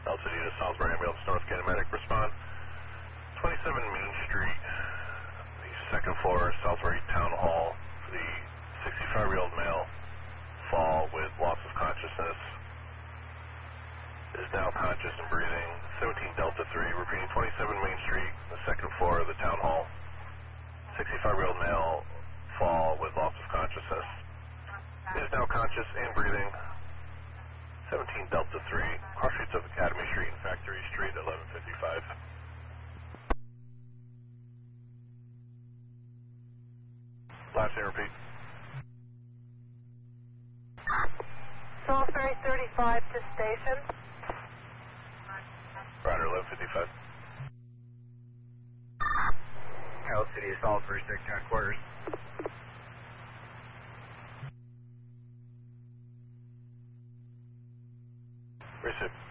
Altitude to Salisbury Ambulance, North Kinematic, respond. 27 Main Street, the second floor, Salisbury Town Hall, for the 65-year-old male, fall with loss of consciousness, is now conscious and breathing. 17 Delta 3, repeating 27 Main Street, the second floor of the Town Hall, 65-year-old male, fall with loss of consciousness, is now conscious and breathing. 17 Delta 3, cross streets of Academy Street and Factory Street, 1155. Last name, repeat. Salisbury 35 to station. Rider 1155. Hail City of Salisbury, 69 quarters. Receive.